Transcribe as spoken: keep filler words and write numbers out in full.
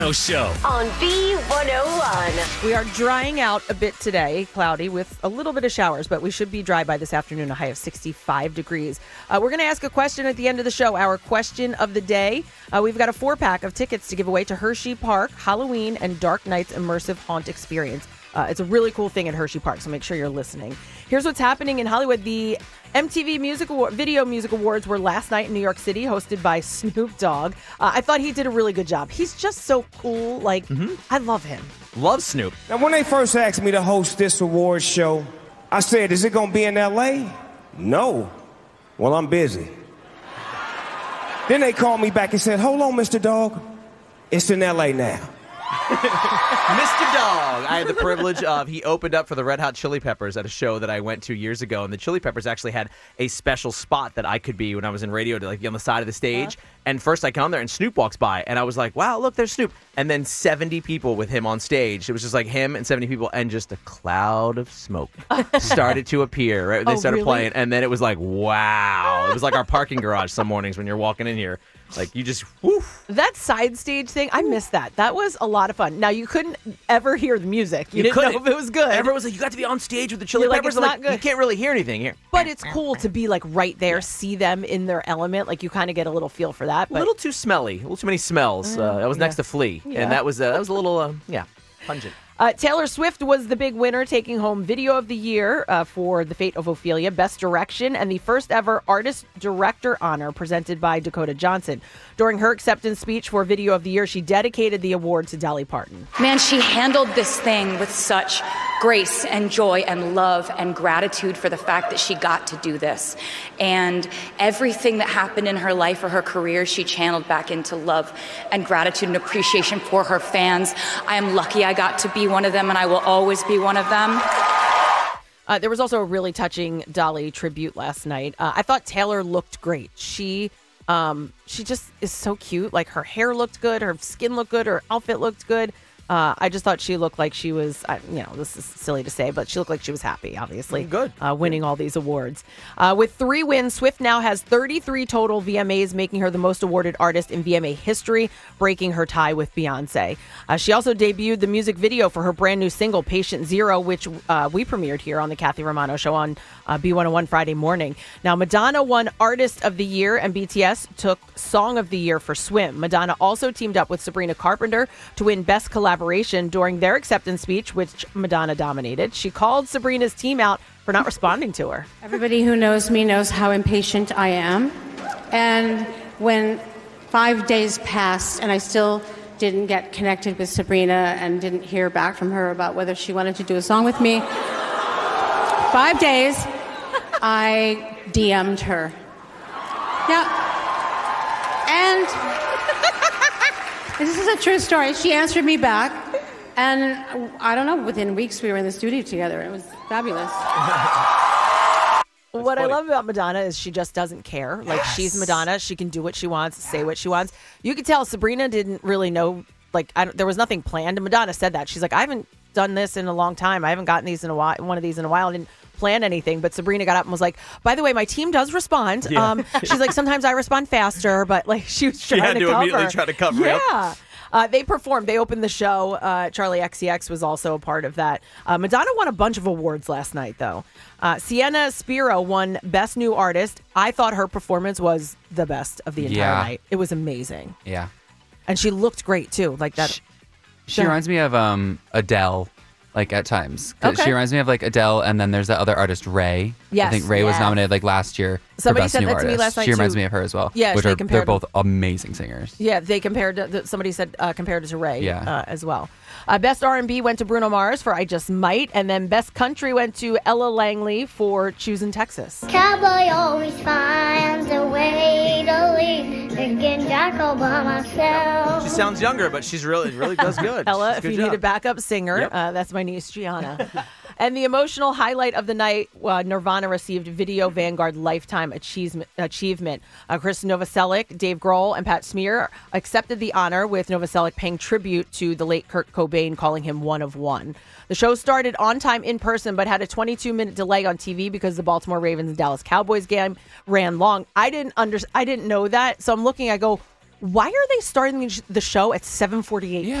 Show on B one oh one. We are drying out a bit today, cloudy with a little bit of showers, but we should be dry by this afternoon, a high of sixty-five degrees. Uh, we're going to ask a question at the end of the show, our question of the day. Uh, we've got a four-pack of tickets to give away to Hershey Park Halloween and Dark Nights Immersive Haunt Experience. Uh, it's a really cool thing at Hershey Park, so make sure you're listening. Here's what's happening in Hollywood. The M T V Music Award, Video Music Awards were last night in New York City, hosted by Snoop Dogg. Uh, I thought he did a really good job. He's just so cool. Like, mm-hmm. I love him. Love Snoop. Now, when they first asked me to host this award show, I said, is it going to be in L A? No. Well, I'm busy. Then they called me back and said, hold on, Mister Dogg. It's in L A now. Mister Dogg. I had the privilege of, he opened up for the Red Hot Chili Peppers at a show that I went to years ago, and the Chili Peppers actually had a special spot that I could be when I was in radio to like be on the side of the stage. Uh-huh. And first I come there and Snoop walks by, and I was like, wow, look, there's Snoop. And then seventy people with him on stage. It was just like him and seventy people, and just a cloud of smoke started to appear. Right? They Oh, started really? playing, and then it was like, wow. It was like our parking garage some mornings when you're walking in here. Like, you just, woof. That side stage thing, I missed that. That was a lot of fun. Now, you couldn't ever hear the music. You, You didn't couldn't. know if it was good. Everyone was like, you got to be on stage with the Chili You're like, Peppers. it's I'm not like, good. you can't really hear anything here. But it's cool to be like right there, see them in their element. Like, you kind of get a little feel for that. A But little too smelly, a little too many smells. Uh, that was next yeah. to Flea, Yeah. and that was uh, that was a little, uh, yeah, pungent. Uh, Taylor Swift was the big winner, taking home Video of the Year uh, for The Fate of Ophelia, Best Direction, and the first ever Artist Director honor presented by Dakota Johnson. During her acceptance speech for Video of the Year, she dedicated the award to Dolly Parton. Man, she handled this thing with such grace and joy and love and gratitude for the fact that she got to do this. And everything that happened in her life or her career, she channeled back into love and gratitude and appreciation for her fans. I am lucky I got to be one of them, and I will always be one of them. Uh, there was also a really touching Dolly tribute last night. Uh, I thought Taylor looked great. She um, she just is so cute. Like, her hair looked good, her skin looked good, her outfit looked good. Uh, I just thought she looked like she was, uh, you know, this is silly to say, but she looked like she was happy, obviously. Good. Uh, winning all these awards. Uh, with three wins, Swift now has thirty-three total V M As, making her the most awarded artist in V M A history, breaking her tie with Beyonce. Uh, she also debuted the music video for her brand new single, Patient Zero, which uh, we premiered here on the Kathy Romano Show on uh, B one oh one Friday morning. Now, Madonna won Artist of the Year, and B T S took Song of the Year for Swim. Madonna also teamed up with Sabrina Carpenter to win Best Collaboration during their acceptance speech, which Madonna dominated. She called Sabrina's team out for not responding to her. Everybody who knows me knows how impatient I am. And when five days passed and I still didn't get connected with Sabrina and didn't hear back from her about whether she wanted to do a song with me, five days, I D M'd her. Yeah. And this is a true story. She answered me back, and I don't know, within weeks we were in the studio together. It was fabulous. What funny. I love about Madonna is she just doesn't care. Like, Yes. she's Madonna. She can do what she wants, say what she wants. You could tell Sabrina didn't really know, like, I don't, there was nothing planned. And Madonna said that. She's like, I haven't done this in a long time. I haven't gotten these in a while, one of these in a while. I didn't plan anything. But Sabrina got up and was like, by the way, my team does respond. Yeah. Um, she's like, sometimes I respond faster, but like she was trying had to, to cover. immediately try to cover, Yeah. yep. Uh, they performed. They opened the show. Uh, Charlie X C X was also a part of that. Uh, Madonna won a bunch of awards last night, though. Uh, Sienna Spiro won Best New Artist. I thought her performance was the best of the entire Yeah. night. It was amazing. Yeah. And she looked great, too. Like that. She, she reminds me of um, Adele, like, at times. 'Cause Okay. She reminds me of, like, Adele, and then there's that other artist, Ray. Yes. I think Ray was Yes. nominated, like, last year Somebody for Best said New that to me Artist. last night, She reminds too. me of her as well. Yeah, which they are, compared they're both amazing singers. Yeah, they compared to, th- somebody said uh, compared it to Ray Yeah. uh, as well. Uh, Best R and B went to Bruno Mars for I Just Might, and then Best Country went to Ella Langley for Choosing Texas. Cowboy always finds a way to leave again, Jack all by myself. She sounds younger, but she's really, really does good. Ella, She's if good you job. need a backup singer, Yep. uh, that's my niece Gianna. And the emotional highlight of the night, uh, Nirvana received Video Vanguard Lifetime Achievement. Achievement. Uh, Chris Novoselic, Dave Grohl, and Pat Smear accepted the honor, with Novoselic paying tribute to the late Kurt Cobain, calling him one of one. The show started on time in person, but had a twenty-two minute delay on T V because the Baltimore Ravens and Dallas Cowboys game ran long. I didn't under, I didn't know that, so I'm looking. I go, Why are they starting the show at seven forty-eight?